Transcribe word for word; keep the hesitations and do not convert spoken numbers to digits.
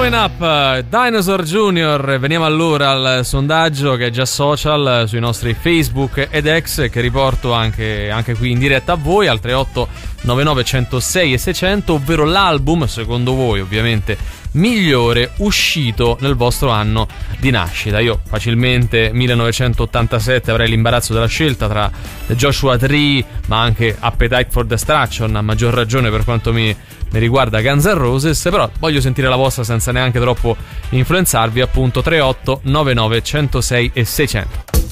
Up, Dinosaur Junior. Veniamo allora al sondaggio che è già social sui nostri Facebook ed ex, che riporto anche, anche qui in diretta a voi al tre otto nove nove uno zero sei e seicento, ovvero l'album, secondo voi ovviamente, migliore uscito nel vostro anno di nascita. Io facilmente millenovecentottantasette avrei l'imbarazzo della scelta tra Joshua Tree, ma anche Appetite for Destruction, a maggior ragione per quanto mi, mi riguarda Guns N' Roses, però voglio sentire la vostra senza neanche troppo influenzarvi, appunto tre otto nove nove uno zero sei e seicento.